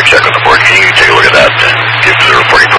check on the board. Can you take a look at that and give the reporting